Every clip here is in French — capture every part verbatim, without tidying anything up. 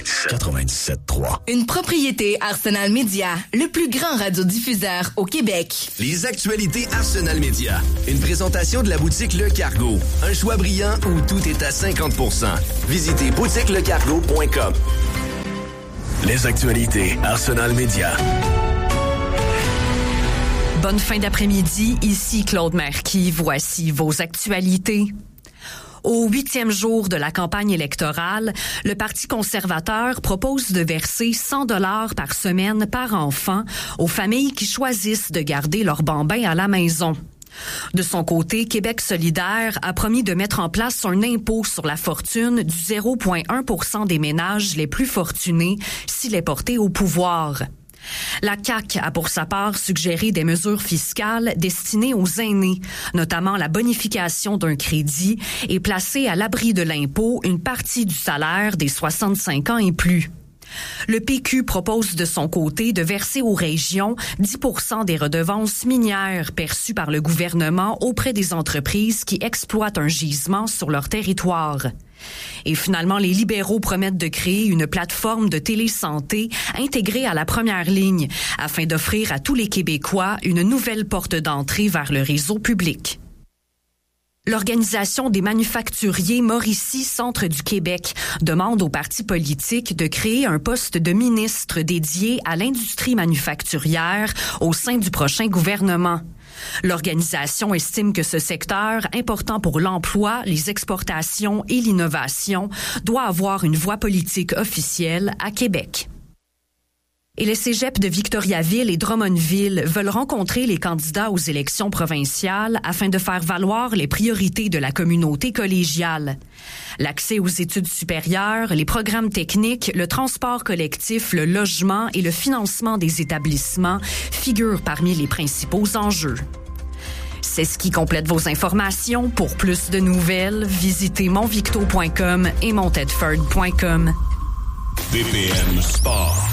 quatre-vingt-dix-sept trois. Une propriété Arsenal Média, le plus grand radiodiffuseur au Québec. Les actualités Arsenal Média. Une présentation de la boutique Le Cargo. Un choix brillant où tout est à cinquante pour cent. Visitez boutique le cargo point com. Les actualités Arsenal Média. Bonne fin d'après-midi, ici Claude Marquis. Voici vos actualités. Au huitième jour de la campagne électorale, le Parti conservateur propose de verser cent dollars par semaine par enfant aux familles qui choisissent de garder leurs bambins à la maison. De son côté, Québec solidaire a promis de mettre en place un impôt sur la fortune du zéro virgule un pour cent des ménages les plus fortunés s'il est porté au pouvoir. La C A Q a pour sa part suggéré des mesures fiscales destinées aux aînés, notamment la bonification d'un crédit et placer à l'abri de l'impôt une partie du salaire des soixante-cinq ans et plus. Le P Q propose de son côté de verser aux régions dix pour cent des redevances minières perçues par le gouvernement auprès des entreprises qui exploitent un gisement sur leur territoire. Et finalement, les libéraux promettent de créer une plateforme de télésanté intégrée à la première ligne afin d'offrir à tous les Québécois une nouvelle porte d'entrée vers le réseau public. L'Organisation des manufacturiers Mauricie Centre du Québec demande aux partis politiques de créer un poste de ministre dédié à l'industrie manufacturière au sein du prochain gouvernement. L'organisation estime que ce secteur, important pour l'emploi, les exportations et l'innovation, doit avoir une voix politique officielle à Québec. Et les cégeps de Victoriaville et Drummondville veulent rencontrer les candidats aux élections provinciales afin de faire valoir les priorités de la communauté collégiale. L'accès aux études supérieures, les programmes techniques, le transport collectif, le logement et le financement des établissements figurent parmi les principaux enjeux. C'est ce qui complète vos informations. Pour plus de nouvelles, visitez monvicto point com et montedford point com. B P M Sport.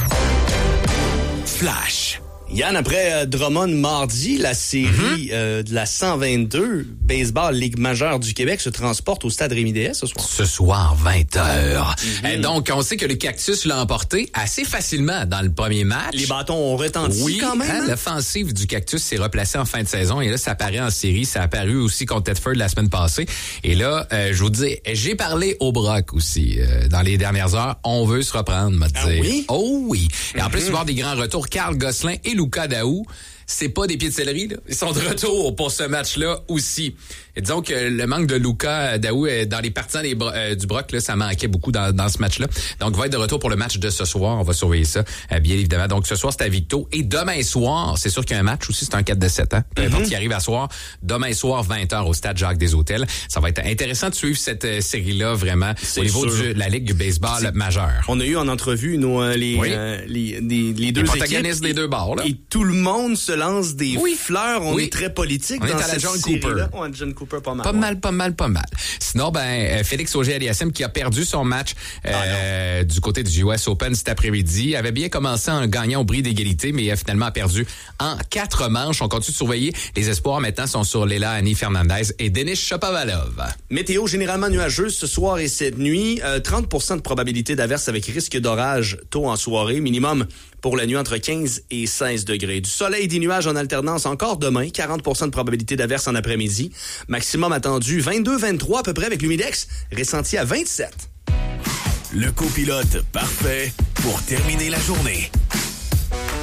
Flash. Yann, après euh, Drummond mardi, la série mm-hmm. euh, de la cent vingt-deux, Baseball Ligue majeure du Québec, se transporte au stade Rémi-Déesse ce soir. Ce soir, vingt heures. Mm-hmm. Donc, on sait que le Cactus l'a emporté assez facilement dans le premier match. Les bâtons ont retenti oui, quand même. Hein, hein? L'offensive du Cactus s'est replacée en fin de saison et là, ça apparaît en série. Ça a apparu aussi contre Thetford la semaine passée. Et là, euh, je vous dis, j'ai parlé au Brock aussi euh, dans les dernières heures. On veut se reprendre, m'a dit. Ah oui? Oh oui. Et mm-hmm. en plus, il va y avoir des grands retours. Carl Gosselin et Luca Daou. C'est pas des pieds de céleri, là. Ils sont de retour pour ce match-là aussi. Et disons que le manque de Luca Daou dans les partisans des, euh, du Broc, là, ça manquait beaucoup dans, dans ce match-là. Donc, il va être de retour pour le match de ce soir. On va surveiller ça, euh, bien évidemment. Donc, ce soir, c'est à Victo. Et demain soir, c'est sûr qu'il y a un match aussi, c'est un quatre de sept ans. Peu importe mm-hmm. qui arrive à soir. Demain soir, vingt heures au stade Jacques-des-Hôtels. Ça va être intéressant de suivre cette euh, série-là, vraiment, c'est au niveau de la Ligue du baseball c'est... majeure. On a eu en entrevue nos, euh, les, oui. euh, les, les, les deux les équipes. des deux bords, là. Et tout le monde se lance des oui. fleurs. On oui. est très politique on dans est à la cette John série-là. Cooper. On a John Cooper pas mal. Pas ouais. mal, pas mal, pas mal. Sinon, ben, Félix Auger-Aliassime qui a perdu son match euh, ah du côté du U S Open cet après-midi, avait bien commencé en gagnant au bris d'égalité, mais a finalement perdu en quatre manches. On continue de surveiller. Les espoirs maintenant sont sur Léla Annie Fernandez et Denis Shapovalov. Météo généralement nuageuse ce soir et cette nuit. Euh, trente pour cent de probabilité d'averse avec risque d'orage tôt en soirée. Minimum pour la nuit entre quinze et seize degrés. Du soleil et des nuages en alternance encore demain. quarante pour cent de probabilité d'averse en après-midi. Maximum attendu vingt-deux vingt-trois à peu près avec l'humidex. Ressenti à vingt-sept. Le copilote parfait pour terminer la journée.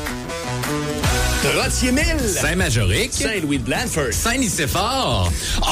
Trottier-Mille. Saint-Majoric. Saint-Louis-de-Blanford. Saint-Nicéphore.